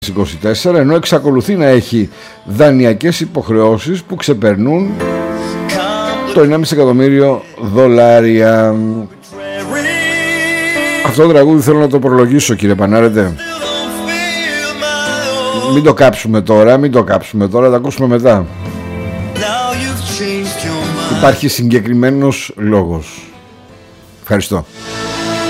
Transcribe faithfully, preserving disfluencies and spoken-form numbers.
είκοσι τέσσερα, ενώ εξακολουθεί να έχει δανειακές υποχρεώσεις που ξεπερνούν το ενάμιση εκατομμύριο δολάρια. Αυτό το τραγούδι θέλω να το προλογίσω, κύριε Πανάρετε. Μην το κάψουμε τώρα, μην το κάψουμε τώρα, θα ακούσουμε μετά. Υπάρχει συγκεκριμένος λόγος. Ευχαριστώ.